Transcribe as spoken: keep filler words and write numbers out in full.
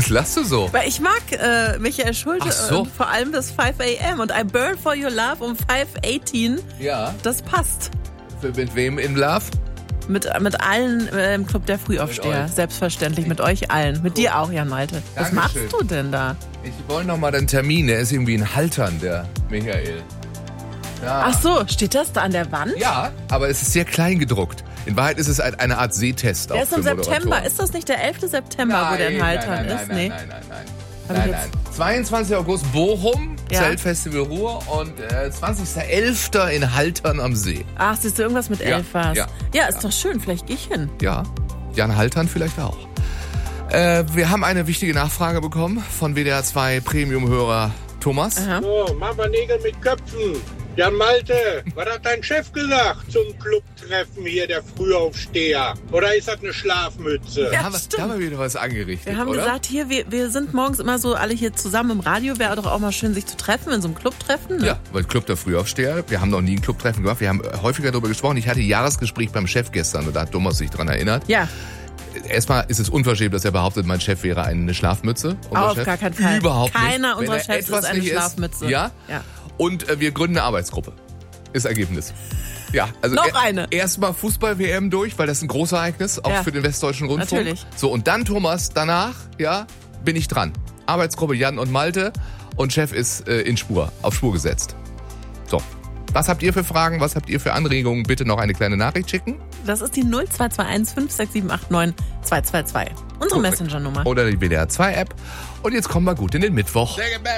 Was lachst du so? Weil ich mag äh, Michael Schulte, Ach so. und vor allem das five a.m. und I burn for your love um five achtzehn. Ja. Das passt. Für, mit wem in Love? Mit, mit allen äh, im Club der Frühaufsteher. Mit euch. Selbstverständlich, mit euch allen. Mit dir auch, Jan Malte. Was Dankeschön. machst du denn da? Ich wollte noch mal den Termin. Der ist irgendwie in Haltern, der Michael. Ja. Ach so, steht das da an der Wand? Ja, aber es ist sehr klein gedruckt. In Wahrheit ist es ein- eine Art Sehtest. Der auch ist im für September. Moderatoren. Ist das nicht der elfte September, wo der in Haltern nein, nein, ist? Nein, nee. nein, nein, nein. Hab Nein, ich nein. zweiundzwanzigster August Bochum, Ja. Zeltfestival Ruhr und äh, zwanzigster elfter in Haltern am See. Ach, siehst du, irgendwas mit Ja, elf war's. ja, ja, ist doch schön. Vielleicht gehe ich hin. Ja, Jan Haltern vielleicht auch. Äh, wir haben eine wichtige Nachfrage bekommen von W D R zwei Premium-Hörer Thomas. Aha. So, machen wir Nägel mit Köpfen. Jan Malte, was hat dein Chef gesagt zum Clubtreffen hier, der Frühaufsteher? Oder ist das eine Schlafmütze? Ja, da, haben wir, stimmt. da haben wir wieder was angerichtet, Wir haben oder? gesagt, hier, wir, wir sind morgens immer so alle hier zusammen im Radio. Wäre doch auch mal schön, sich zu treffen in so einem Clubtreffen. Ne? Ja, weil Club der Frühaufsteher, wir haben noch nie ein Clubtreffen gemacht, wir haben häufiger darüber gesprochen. Ich hatte ein Jahresgespräch beim Chef gestern und da hat Thomas sich dran erinnert. Ja, Erstmal ist es unverschämt, dass er behauptet, mein Chef wäre eine Schlafmütze. Unser auf Chef. gar keinen Fall. Überhaupt Keiner nicht. unserer Wenn er Chefs etwas ist eine nicht Schlafmütze. Ja? Ja. Und äh, wir gründen eine Arbeitsgruppe. Ist Ergebnis. Ja, also Noch er- eine. Erstmal Fußball-W M durch, weil das ist ein großes Ereignis, auch Ja. für den Westdeutschen Rundfunk. Natürlich. So, und dann, Thomas, danach, ja, bin ich dran. Arbeitsgruppe Jan und Malte und Chef ist äh, in Spur, auf Spur gesetzt. So. Was habt ihr für Fragen? Was habt ihr für Anregungen? Bitte noch eine kleine Nachricht schicken. Das ist die null zwei zwei eins fünf sechs sieben acht neun zwei zwei zwei. Unsere Korrekt. Messenger-Nummer. Oder die W D R zwei App. Und jetzt kommen wir gut in den Mittwoch.